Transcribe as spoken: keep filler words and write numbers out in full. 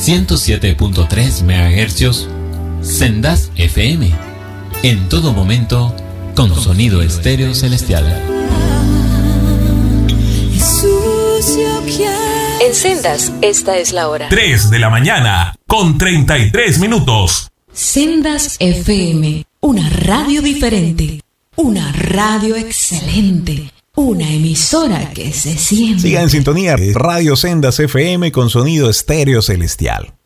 ciento siete punto tres megahercios, Sendas F M. En todo momento, con sonido estéreo celestial. En Sendas, esta es la hora. tres de la mañana, con treinta y tres minutos. Sendas F M, una radio diferente, una radio excelente, una emisora que se siente. Siga en sintonía de Radio Sendas F M con sonido estéreo celestial.